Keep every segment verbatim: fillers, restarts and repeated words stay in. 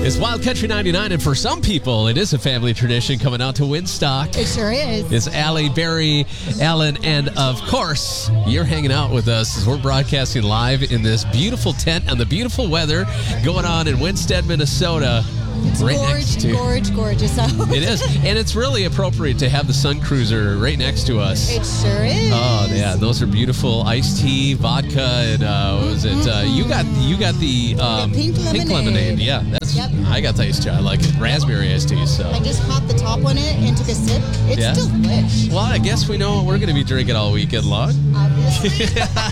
It's Wild Country ninety-nine, and for some people, it is a family tradition coming out to Winstock. It sure is. It's Allie, Barry, Alan, and of course, you're hanging out with us as we're broadcasting live in this beautiful tent on the beautiful weather going on in Winstead, Minnesota. It's right gorge, next to gorge, gorgeous out. It is, and it's really appropriate to have the Sun Cruiser right next to us. It sure is. Oh yeah, those are beautiful iced tea, vodka, and uh, what was it? Uh, you got you got the, um, The pink lemonade. lemonade. Yeah, that's. Yep. I got the iced tea. I like it. Raspberry iced tea. So. I just popped the top on it and took a sip. It's Yeah? delish. Well, I guess we know what we're going to be drinking all weekend long. Obviously.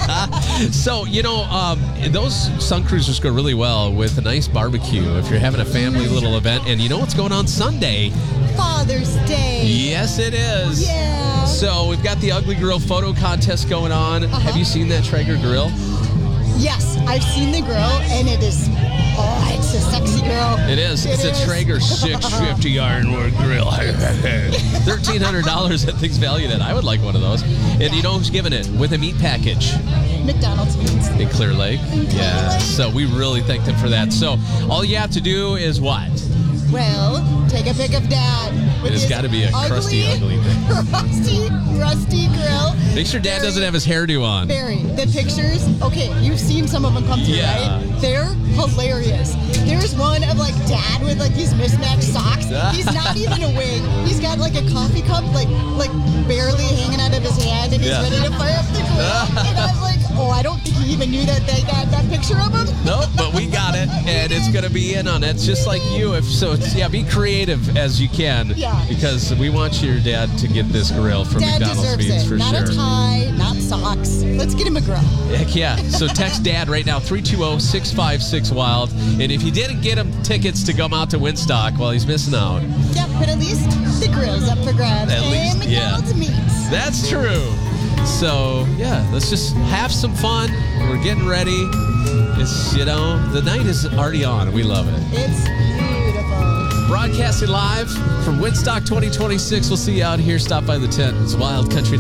So, you know, um, those Sun Cruisers go really well with a nice barbecue if you're having a family little event. And you know what's going on Sunday? Father's Day. Yes, it is. Yeah. So we've got the Ugly Grill photo contest going on. Uh-huh. Have you seen that Traeger grill? Yes, I've seen the grill, and it is, oh, it's a sexy grill. It is. It it's is. a Traeger six fifty ironwood grill. thirteen hundred dollars that thing's valued at. I would like one of those. And you know who's giving it? With a meat package. McDonald's meats. In Clear Lake. In Clear Yeah. Lake. So we really thank them for that. So all you have to do is what? Well, take a pic of Dad. with It has his got to be a crusty, ugly thing. Rusty, rusty grill. Make sure Dad Barry- doesn't have his hairdo on. Barry, the pictures, okay, you've seen some of them come through, Yeah. right? They're hilarious. There's one of like Dad with like these mismatched socks. He's not even awake. He's got like a coffee cup, like like barely hanging out of his hand, and he's Yeah. ready to fire up the grill. And I'm like, oh, I don't think he even knew that they got that picture of him. Nope, but we got it, and it's going to be in on it, just like you. If so, it's, yeah, be creative as you can. Yeah. Because we want your dad to get this grill from Dad McDonald's deserves Beans it. for Not sure. a tie, not socks. Let's get him a grill. Heck yeah. So text Dad right now, three two zero, six five six, WILD. And if you didn't get him tickets to come out to Winstock, well, he's missing out. Yeah, but at least the grill's up for grabs. At and least, yeah. McDonald's meats. That's true. So, yeah, let's just have some fun. We're getting ready. It's, you know, the night is already on. We love it. It's beautiful. Broadcasting live from Woodstock twenty twenty-six. We'll see you out here. Stop by the tent. It's Wild Country